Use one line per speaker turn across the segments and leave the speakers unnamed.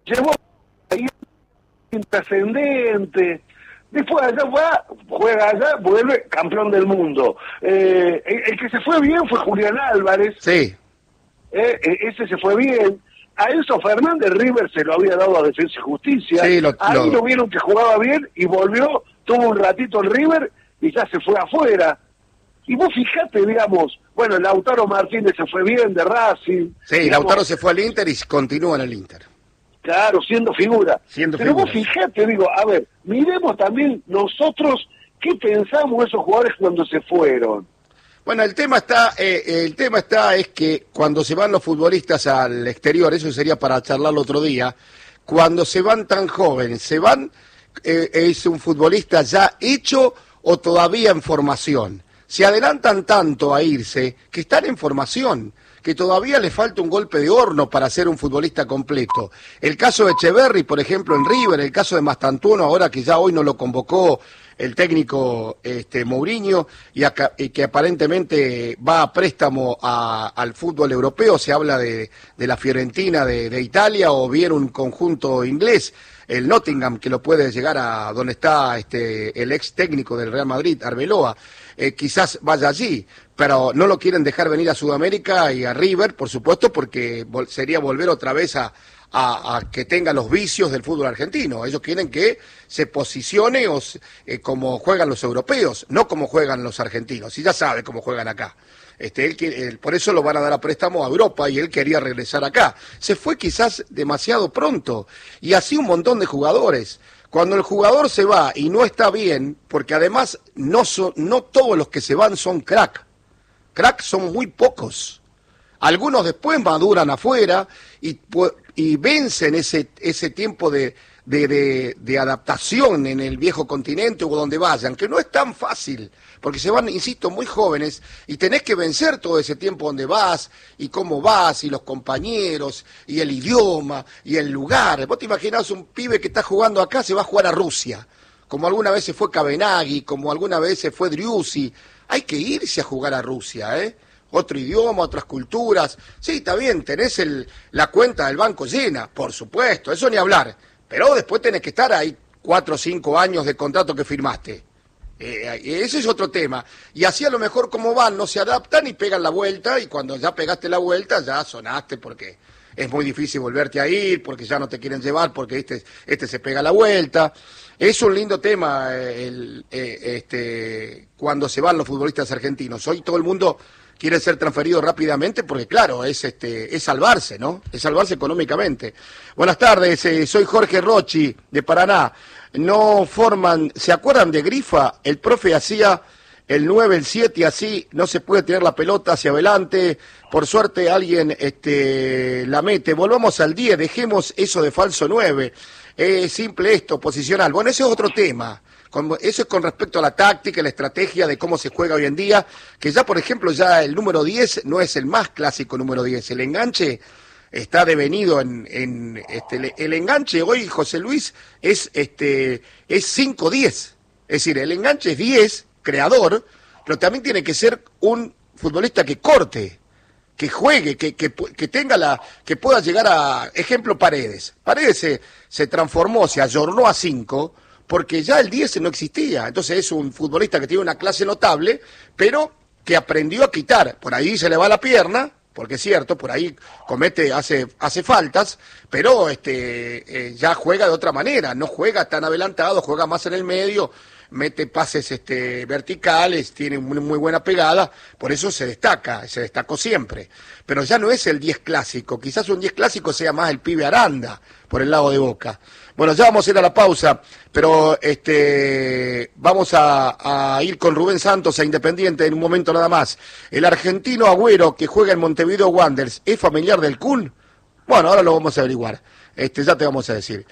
llevó ahí intrascendente. Después allá juega allá, vuelve campeón del mundo. El que se fue bien fue Julián Álvarez.
Sí.
Ese se fue bien. A Enzo Fernández River se lo había dado a Defensa y Justicia.
Sí,
Ahí lo vieron que jugaba bien y volvió, tuvo un ratito el River y ya se fue afuera. Y vos fijate, digamos, bueno, Lautaro Martínez se fue bien de Racing.
Sí,
digamos,
Lautaro se fue al Inter y continúa en el Inter.
Claro, siendo figura. Pero vos fijate, digo, a ver, miremos también nosotros qué pensamos esos jugadores cuando se fueron.
Bueno, el tema está es que cuando se van los futbolistas al exterior, eso sería para charlarlo otro día, cuando se van tan jóvenes, ¿es un futbolista ya hecho o todavía en formación? Se adelantan tanto a irse que están en formación, que todavía le falta un golpe de horno para ser un futbolista completo. El caso de Echeverri, por ejemplo, en River, el caso de Mastantuono, ahora que ya hoy no lo convocó el técnico Mourinho y que aparentemente va a préstamo al fútbol europeo, se habla de la Fiorentina de Italia o bien un conjunto inglés, el Nottingham, que lo puede llegar a donde está el ex técnico del Real Madrid, Arbeloa. Quizás vaya allí, pero no lo quieren dejar venir a Sudamérica y a River, por supuesto, porque sería volver otra vez a que tenga los vicios del fútbol argentino. Ellos quieren que se posicione como juegan los europeos, no como juegan los argentinos, y ya sabe cómo juegan acá. Por eso lo van a dar a préstamo a Europa y él quería regresar acá. Se fue quizás demasiado pronto, y así un montón de jugadores. Cuando el jugador se va y no está bien, porque además no todos los que se van son crack. Crack son muy pocos. Algunos después maduran afuera y vencen ese tiempo de adaptación en el viejo continente o donde vayan, que no es tan fácil, porque se van, insisto, muy jóvenes y tenés que vencer todo ese tiempo donde vas y cómo vas y los compañeros y el idioma y el lugar. Vos te imaginás un pibe que está jugando acá, se va a jugar a Rusia, como alguna vez se fue Kavenaghi, como alguna vez se fue Driussi. Hay que irse a jugar a Rusia, otro idioma, otras culturas. Sí, está bien, tenés la cuenta del banco llena, por supuesto, eso ni hablar. Pero después tenés que estar ahí 4 o 5 años de contrato que firmaste. Ese es otro tema. Y así a lo mejor como van, no se adaptan y pegan la vuelta, y cuando ya pegaste la vuelta ya sonaste porque es muy difícil volverte a ir, porque ya no te quieren llevar, porque este se pega la vuelta. Es un lindo tema cuando se van los futbolistas argentinos. Hoy todo el mundo quiere ser transferido rápidamente porque, claro, es salvarse, ¿no? Es salvarse económicamente. Buenas tardes, soy Jorge Rochi, de Paraná. ¿Se acuerdan de Grifa? El profe hacía el 9, el 7 y así no se puede tirar la pelota hacia adelante. Por suerte alguien la mete. Volvamos al 10, dejemos eso de falso 9. Simple esto, posicional. Bueno, ese es otro tema. Eso es con respecto a la táctica, la estrategia de cómo se juega hoy en día, que ya, por ejemplo, ya el número 10 no es el más clásico número 10. El enganche está devenido el enganche hoy, José Luis, es 5-10. Es decir, el enganche es 10, creador, pero también tiene que ser un futbolista que corte, que juegue, que tenga que pueda llegar a, ejemplo, Paredes. Paredes se transformó, se ayornó a 5, porque ya el 10 no existía. Entonces es un futbolista que tiene una clase notable, pero que aprendió a quitar. Por ahí se le va la pierna, porque es cierto, por ahí hace faltas, pero ya juega de otra manera, no juega tan adelantado, juega más en el medio, mete pases verticales, tiene muy buena pegada, por eso se destacó siempre. Pero ya no es el 10 clásico, quizás un 10 clásico sea más el pibe Aranda, por el lado de Boca. Bueno, ya vamos a ir a la pausa, pero vamos a ir con Rubén Santos a Independiente en un momento nada más. El argentino Agüero, que juega en Montevideo Wanderers, ¿es familiar del Kun? Bueno, ahora lo vamos a averiguar. Ya te vamos a decir.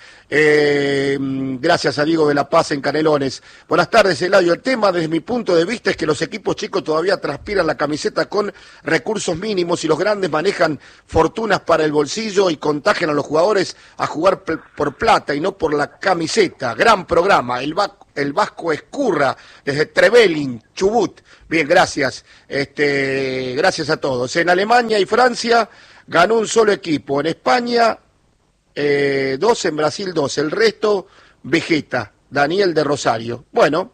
Gracias a Diego de la Paz en Canelones. Buenas tardes, Eladio. El tema, desde mi punto de vista, es que los equipos chicos todavía transpiran la camiseta con recursos mínimos y los grandes manejan fortunas para el bolsillo y contagian a los jugadores a jugar por plata y no por la camiseta. Gran programa. El Vasco Escurra, desde Trevelin, Chubut. Bien, gracias. Gracias a todos. En Alemania y Francia ganó un solo equipo. En España 2 en Brasil 2, el resto Vegeta, Daniel de Rosario. Bueno,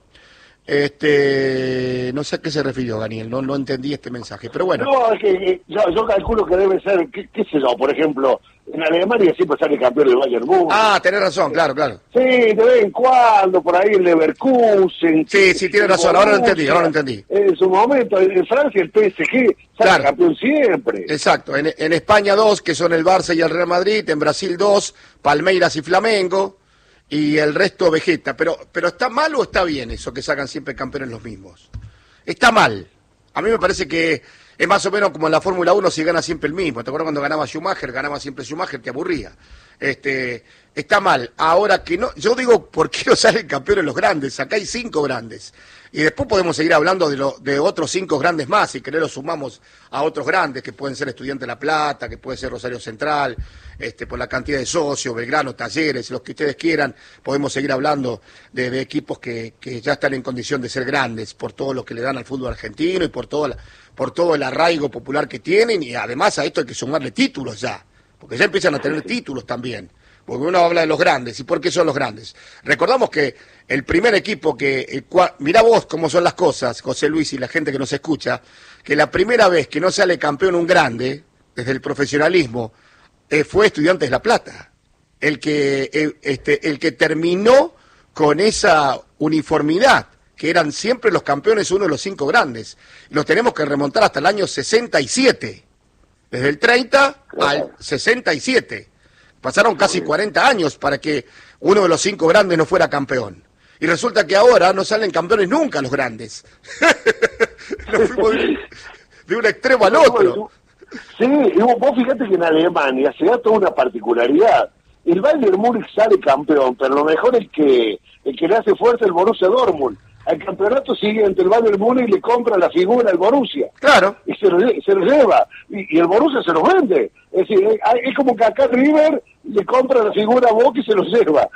no sé a qué se refirió Daniel, no entendí este mensaje, pero bueno.
No, es que yo calculo que debe ser, qué sé yo, por ejemplo, en Alemania siempre sale campeón el Bayern Múnich.
Ah, tenés razón, claro.
Sí, de vez en cuando, por ahí el Leverkusen.
Sí, tienes razón, ahora lo entendí.
En su momento, en Francia el PSG sale campeón siempre.
Exacto, en España 2, que son el Barça y el Real Madrid, en Brasil 2, Palmeiras y Flamengo, y el resto Vegeta. Pero ¿está mal o está bien eso que sacan siempre campeones los mismos? Está mal. A mí me parece que es más o menos como en la Fórmula 1 si gana siempre el mismo. ¿Te acuerdas cuando ganaba siempre Schumacher, te aburría? Está mal. Ahora que no, yo digo, ¿por qué no salen campeones los grandes? Acá hay 5 grandes. Y después podemos seguir hablando de otros 5 grandes más, si querés los sumamos a otros grandes, que pueden ser Estudiantes de La Plata, que puede ser Rosario Central, por la cantidad de socios, Belgrano, Talleres, los que ustedes quieran. Podemos seguir hablando de equipos que ya están en condición de ser grandes, por todo lo que le dan al fútbol argentino y por todo el arraigo popular que tienen, y además a esto hay que sumarle títulos ya, porque ya empiezan a tener títulos también. Porque uno habla de los grandes, ¿y por qué son los grandes? Recordamos que el primer equipo mirá vos cómo son las cosas, José Luis y la gente que nos escucha, que la primera vez que no sale campeón un grande, desde el profesionalismo, fue Estudiantes de La Plata. El que terminó con esa uniformidad, que eran siempre los campeones uno de los 5 grandes. Los tenemos que remontar hasta el año 67, desde el 30 al 67. Pasaron casi 40 años para que uno de los 5 grandes no fuera campeón. Y resulta que ahora no salen campeones nunca los grandes. Nos fuimos de un extremo al otro.
Sí, y vos fíjate que en Alemania se da toda una particularidad. El Bayern Múnich sale campeón, pero lo mejor es que el que le hace fuerza es el Borussia Dortmund. Al campeonato siguiente el Bayern Múnich le compra la figura al Borussia.
Claro.
Y se lo lleva. Y el Borussia se los vende. Es decir, es como que acá River le compra la figura a Boca y se los lleva.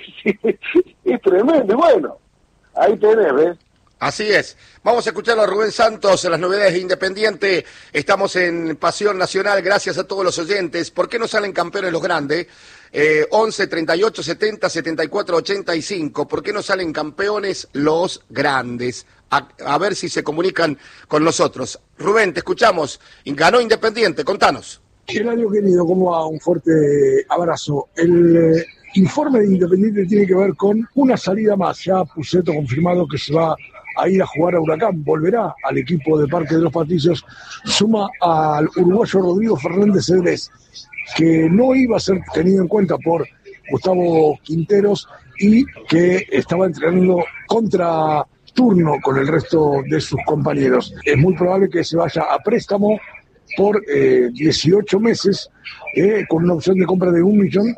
Es tremendo. Bueno, ahí tenés, ¿ves?
Así es. Vamos a escuchar a Rubén Santos en las novedades de Independiente. Estamos en Pasión Nacional. Gracias a todos los oyentes. ¿Por qué no salen campeones los grandes? 11 38 70 74 85. ¿Por qué no salen campeones los grandes? A ver si se comunican con nosotros. Rubén, te escuchamos. Ganó Independiente, contanos.
Eladio querido, ¿cómo va? Un fuerte abrazo. El informe de Independiente tiene que ver con una salida más. Ya Pusetto confirmado que se va a ir a jugar a Huracán, volverá al equipo de Parque de los Patricios, suma al uruguayo Rodrigo Fernández Cedrés, que no iba a ser tenido en cuenta por Gustavo Quinteros y que estaba entrenando contra turno con el resto de sus compañeros. Es muy probable que se vaya a préstamo por 18 meses con una opción de compra de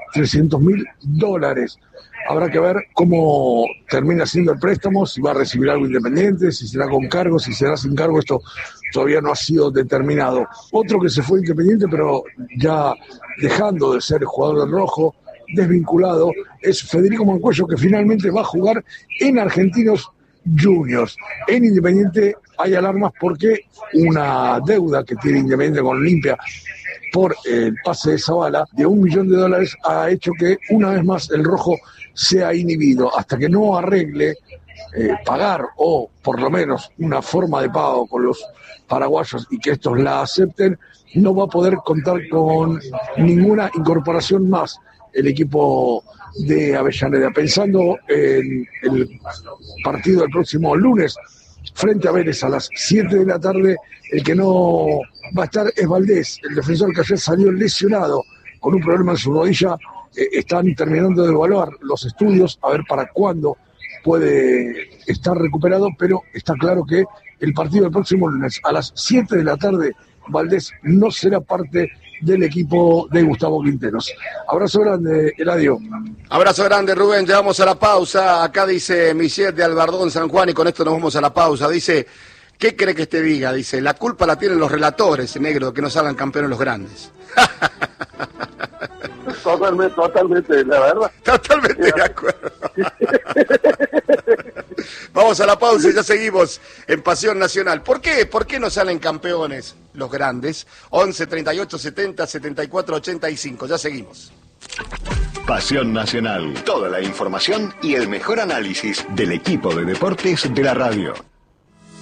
$1.300.000. Habrá que ver cómo termina siendo el préstamo, si va a recibir algo Independiente, si será con cargo, si será sin cargo, esto todavía no ha sido determinado. Otro que se fue Independiente, pero ya dejando de ser jugador del rojo, desvinculado, es Federico Mancuello, que finalmente va a jugar en Argentinos Juniors. En Independiente hay alarmas porque una deuda que tiene Independiente con Olimpia por el pase de Zavala de $1 millón ha hecho que una vez más el rojo sea inhibido. Hasta que no arregle pagar o por lo menos una forma de pago con los paraguayos y que estos la acepten, no va a poder contar con ninguna incorporación más el equipo de Avellaneda. Pensando en el partido del próximo lunes frente a Vélez a las 7 de la tarde, el que no va a estar es Valdés, el defensor que ayer salió lesionado con un problema en su rodilla. Están terminando de evaluar los estudios a ver para cuándo puede estar recuperado, pero está claro que el partido del próximo lunes a las 7 de la tarde, Valdés no será parte del equipo de Gustavo Quinteros. Abrazo grande, Eladio.
Abrazo grande, Rubén. Llevamos a la pausa. Acá dice Michel de Albardón, San Juan, y con esto nos vamos a la pausa. Dice, ¿qué cree que te diga? Dice, la culpa la tienen los relatores, negro, que no salgan campeones los grandes.
Totalmente, la verdad.
Totalmente de acuerdo. Vamos a la pausa y ya seguimos en Pasión Nacional. ¿Por qué? ¿Por qué no salen campeones los grandes? 11 38 70 74 85. Ya seguimos.
Pasión Nacional. Toda la información y el mejor análisis del equipo de deportes de la radio.